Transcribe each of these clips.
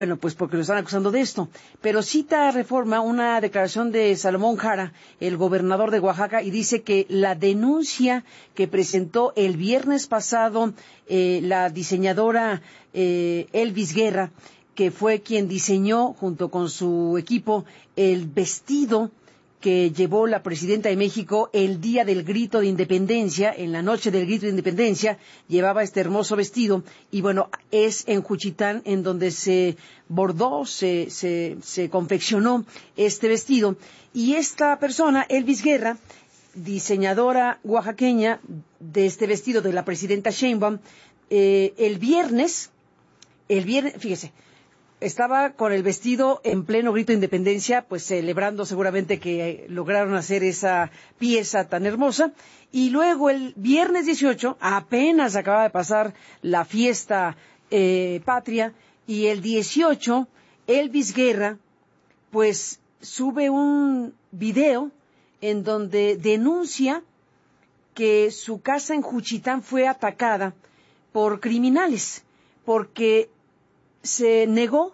Bueno, pues porque lo están acusando de esto. Pero cita a Reforma una declaración de Salomón Jara, el gobernador de Oaxaca, y dice que la denuncia que presentó el viernes pasado la diseñadora Elvis Guerra, que fue quien diseñó junto con su equipo el vestido que llevó la presidenta de México el día del grito de independencia, en la noche del grito de independencia, llevaba este hermoso vestido, y bueno, es en Juchitán en donde se bordó, se confeccionó este vestido, y esta persona, Elvis Guerra, diseñadora oaxaqueña de este vestido de la presidenta Sheinbaum, el viernes, fíjese, estaba con el vestido en pleno grito de independencia, pues celebrando seguramente que lograron hacer esa pieza tan hermosa. Y luego el viernes 18, apenas acababa de pasar la fiesta patria, y el 18, Elvis Guerra, pues sube un video en donde denuncia que su casa en Juchitán fue atacada por criminales, porque se negó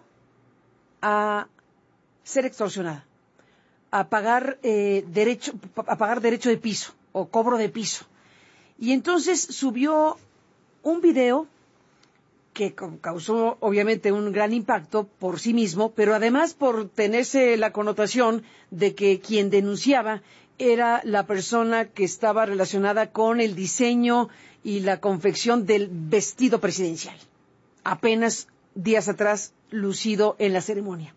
a ser extorsionada, a pagar derecho de piso o cobro de piso. Y entonces subió un video que causó obviamente un gran impacto por sí mismo, pero además por tenerse la connotación de que quien denunciaba era la persona que estaba relacionada con el diseño y la confección del vestido presidencial, apenas días atrás lucido en la ceremonia.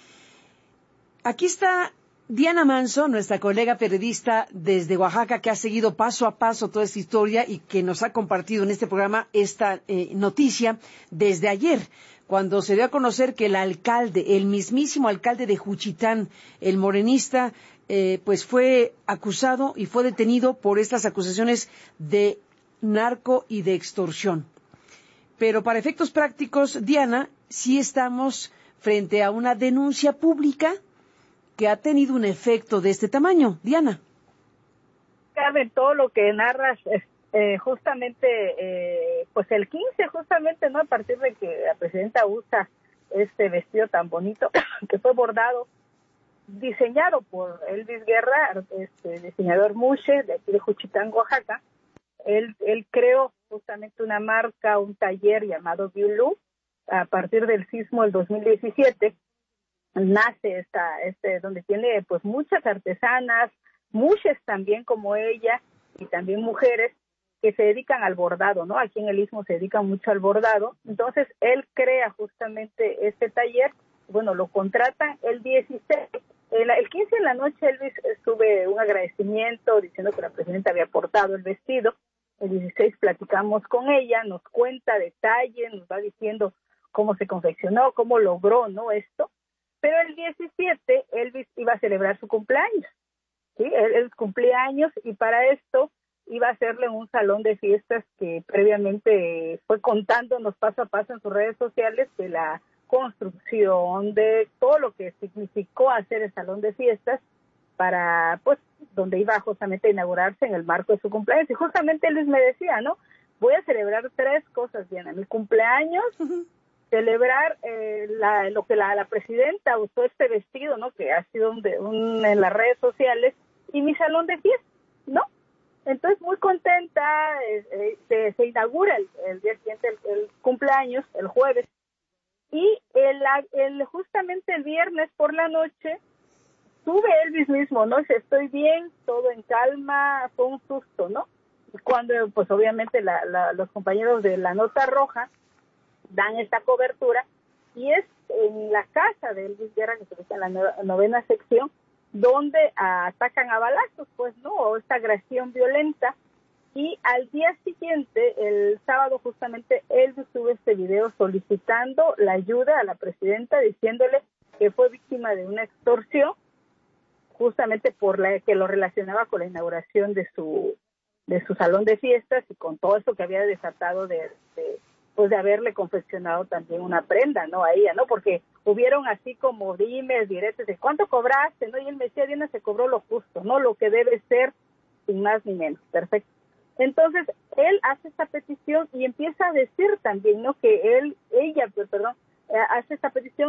Aquí está Diana Manso, nuestra colega periodista desde Oaxaca, que ha seguido paso a paso toda esta historia y que nos ha compartido en este programa esta noticia desde ayer, cuando se dio a conocer que el alcalde, el mismísimo alcalde de Juchitán, el morenista, pues fue acusado y fue detenido por estas acusaciones de narco y de extorsión. Pero para efectos prácticos, Diana, sí estamos frente a una denuncia pública que ha tenido un efecto de este tamaño. Diana. Carmen, todo lo que narras, justamente, pues el 15, justamente, ¿no? A partir de que la presidenta usa este vestido tan bonito, que fue bordado, diseñado por Elvis Guerra, diseñador Mushe, de aquí de Juchitán, Oaxaca. Él creó justamente una marca, un taller llamado Biulú. A partir del sismo del 2017 nace donde tiene pues muchas artesanas, muchas también como ella, y también mujeres que se dedican al bordado, ¿no? Aquí en el Istmo se dedican mucho al bordado. Entonces él crea justamente este taller, bueno, lo contratan el 16, el 15 en la noche. Elvis sube un agradecimiento diciendo que la presidenta había portado el vestido. El 16 platicamos con ella, nos cuenta detalles, nos va diciendo cómo se confeccionó, cómo logró, ¿no? Esto. Pero el 17 Elvis iba a celebrar su cumpleaños, ¿sí? Él cumplía años, y para esto iba a hacerle un salón de fiestas que previamente fue contándonos paso a paso en sus redes sociales de la construcción, de todo lo que significó hacer el salón de fiestas para, pues, donde iba justamente a inaugurarse en el marco de su cumpleaños. Y justamente Luis me decía, ¿no? Voy a celebrar 3 cosas, Diana: mi cumpleaños, celebrar lo que la presidenta usó este vestido, ¿no? Que ha sido en las redes sociales, y mi salón de fiesta, ¿no? Entonces, muy contenta, se inaugura el día siguiente el cumpleaños, el jueves, y justamente el viernes por la noche sube Elvis mismo, ¿no? Dice: estoy bien, todo en calma, fue un susto, ¿no? Y cuando, pues obviamente los compañeros de La Nota Roja dan esta cobertura, y es en la casa de Elvis Guerra, que se ubica en la 9ª sección, donde atacan a balazos, pues, ¿no? O esta agresión violenta. Y al día siguiente, el sábado, justamente, Elvis sube este video solicitando la ayuda a la presidenta, diciéndole que fue víctima de una extorsión, justamente por la que lo relacionaba con la inauguración de su salón de fiestas, y con todo esto que había desatado de haberle confeccionado también una prenda, ¿no? A ella, ¿no? Porque hubieron así como dimes, diretes de ¿cuánto cobraste? ¿No? Y él me decía: Diana, se cobró lo justo, ¿no? Lo que debe ser, sin más ni menos. Perfecto. Entonces, él hace esta petición y empieza a decir también, ¿no? Que ella hace esta petición